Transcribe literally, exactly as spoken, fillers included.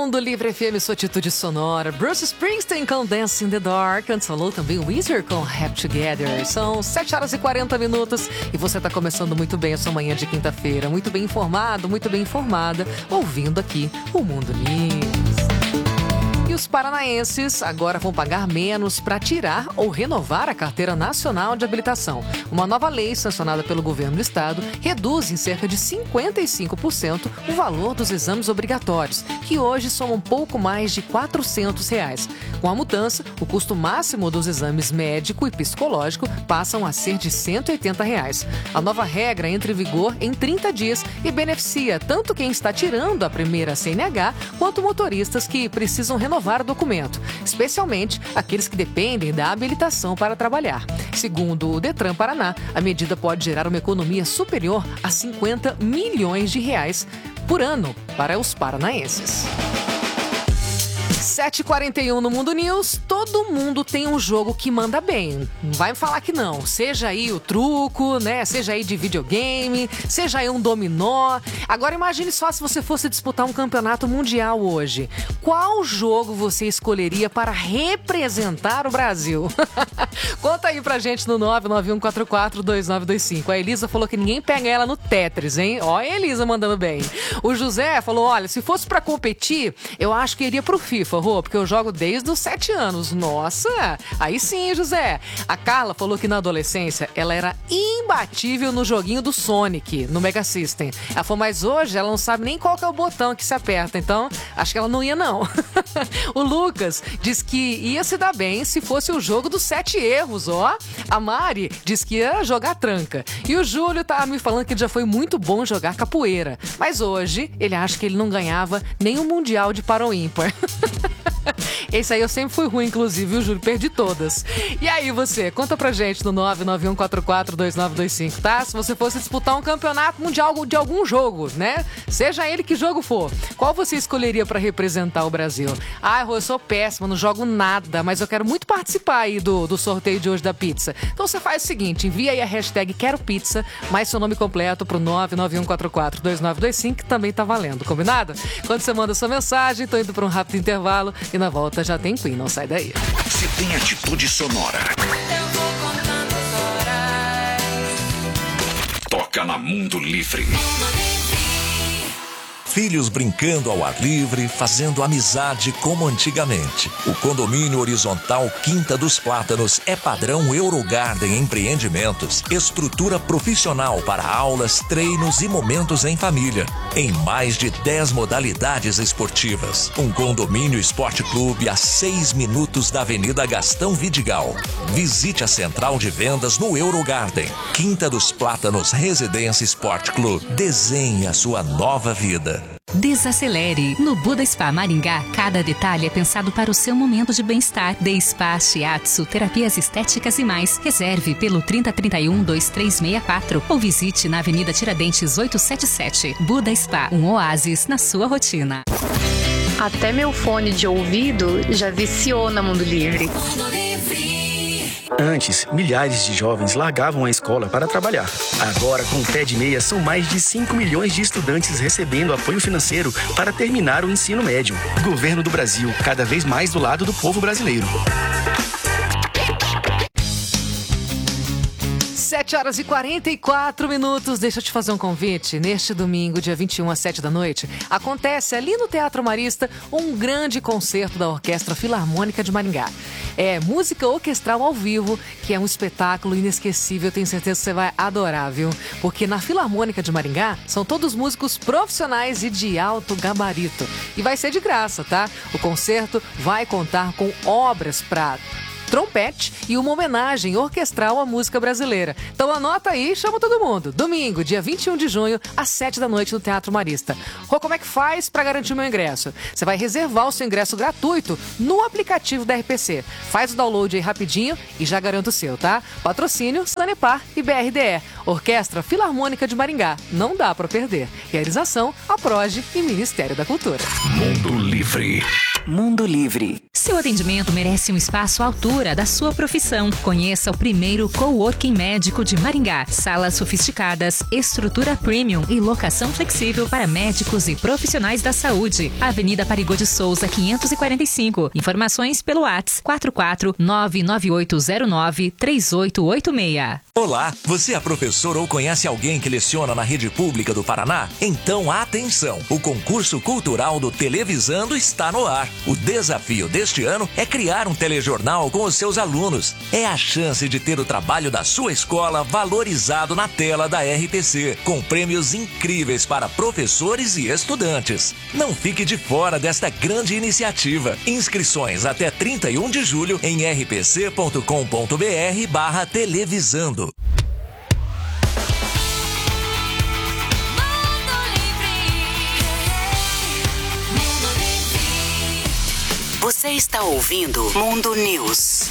Mundo Livre F M, sua atitude sonora. Bruce Springsteen com Dance in the Dark. Antes falou também o Weezer com Happy Together. São sete horas e quarenta minutos e você está começando muito bem a sua manhã de quinta-feira. Muito bem informado, muito bem informada, ouvindo aqui o Mundo News. E os paranaenses agora vão pagar menos para tirar ou renovar a Carteira Nacional de Habilitação. Uma nova lei sancionada pelo governo do estado reduz em cerca de cinquenta e cinco por cento o valor dos exames obrigatórios, que hoje são um pouco mais de quatrocentos reais. Com a mudança, o custo máximo dos exames médico e psicológico passam a ser de cento e oitenta reais. A nova regra entra em vigor em trinta dias e beneficia tanto quem está tirando a primeira C N H quanto motoristas que precisam renovar o documento, especialmente aqueles que dependem da habilitação para trabalhar. Segundo o Detran Paraná, a medida pode gerar uma economia superior a cinquenta milhões de reais por ano para os paranaenses. sete e quarenta e um no Mundo News. Todo mundo tem um jogo que manda bem. Não vai me falar que não. Seja aí o truco, né? Seja aí de videogame, seja aí um dominó. Agora imagine só se você fosse disputar um campeonato mundial hoje. Qual jogo você escolheria para representar o Brasil? Conta aí pra gente no nove nove um quatro quatro dois nove dois cinco. A Elisa falou que ninguém pega ela no Tetris, hein? Ó a Elisa mandando bem. O José falou, olha, se fosse pra competir, eu acho que iria pro FIFA, Rô, porque eu jogo desde os sete anos. Nossa, aí sim, José. A Carla falou que na adolescência ela era imbatível no joguinho do Sonic, no Mega System. Ela falou, mas hoje ela não sabe nem qual que é o botão que se aperta, então acho que ela não ia não. O Lucas diz que ia se dar bem se fosse o jogo dos sete erros, ó. A Mari diz que ia jogar tranca. E o Júlio tá me falando que já foi muito bom jogar capoeira, mas hoje ele acha que ele não ganhava nem o Mundial de Para ou Ímpar. Esse aí eu sempre fui ruim, inclusive, viu, Júlio? Perdi todas. E aí, você? Conta pra gente no nove nove um quatro quatro dois nove dois cinco, tá? Se você fosse disputar um campeonato mundial de algum jogo, né? Seja ele que jogo for, qual você escolheria pra representar o Brasil? Ah, eu sou péssima, não jogo nada, mas eu quero muito participar aí do, do sorteio de hoje da pizza. Então você faz o seguinte, envia aí a hashtag Quero Pizza, mais seu nome completo pro nove nove um quatro quatro dois nove dois cinco, que também tá valendo, combinado? Quando você manda sua mensagem, tô indo pra um rápido intervalo e na volta já tem Queen, não sai daí. Se tem atitude sonora, eu vou contando as horas. Toca na Mundo Livre. Filhos brincando ao ar livre, fazendo amizade como antigamente. O condomínio horizontal Quinta dos Plátanos é padrão Eurogarden Empreendimentos. Estrutura profissional para aulas, treinos e momentos em família. Em mais de dez modalidades esportivas. Um condomínio esporte clube a seis minutos da Avenida Gastão Vidigal. Visite a central de vendas no Eurogarden. Quinta dos Plátanos Residência Sport Club. Desenhe a sua nova vida. Desacelere. No Buda Spa Maringá, cada detalhe é pensado para o seu momento de bem-estar. De Spa, Shiatsu, terapias estéticas e mais. Reserve pelo trinta, trinta e um, vinte e três sessenta e quatro ou visite na Avenida Tiradentes oitocentos e setenta e sete. Buda Spa, um oásis na sua rotina. Até meu fone de ouvido já viciou na Mundo Livre. Antes, milhares de jovens largavam a escola para trabalhar. Agora, com o Pé de Meia, são mais de cinco milhões de estudantes recebendo apoio financeiro para terminar o ensino médio. Governo do Brasil, cada vez mais do lado do povo brasileiro. sete horas e quarenta e quatro minutos. Deixa eu te fazer um convite. Neste domingo, dia vinte e um, às sete da noite, acontece ali no Teatro Marista um grande concerto da Orquestra Filarmônica de Maringá. É música orquestral ao vivo, que é um espetáculo inesquecível. Tenho certeza que você vai adorar, viu? Porque na Filarmônica de Maringá são todos músicos profissionais e de alto gabarito. E vai ser de graça, tá? O concerto vai contar com obras para trompete e uma homenagem orquestral à música brasileira. Então anota aí e chama todo mundo. Domingo, dia vinte e um de junho, às sete da noite no Teatro Marista. Rô, como é que faz para garantir o meu ingresso? Você vai reservar o seu ingresso gratuito no aplicativo da R P C. Faz o download aí rapidinho e já garanta o seu, tá? Patrocínio Sanepar e B R D E. Orquestra Filarmônica de Maringá. Não dá para perder. Realização, Aproge e Ministério da Cultura. Mundo Livre. Mundo Livre. Seu atendimento merece um espaço à altura da sua profissão. Conheça o primeiro coworking médico de Maringá. Salas sofisticadas, estrutura premium e locação flexível para médicos e profissionais da saúde. Avenida Parigô de Souza, quinhentos e quarenta e cinco. Informações pelo WhatsApp quatro quatro nove nove oito zero nove três oito oito seis. Olá, você é professor ou conhece alguém que leciona na rede pública do Paraná? Então atenção, o concurso cultural do Televisando está no ar. O desafio deste ano é criar um telejornal com os seus alunos. É a chance de ter o trabalho da sua escola valorizado na tela da R P C, com prêmios incríveis para professores e estudantes. Não fique de fora desta grande iniciativa. Inscrições até trinta e um de julho em r p c ponto com ponto b r barra televisando. Você está ouvindo Mundo News.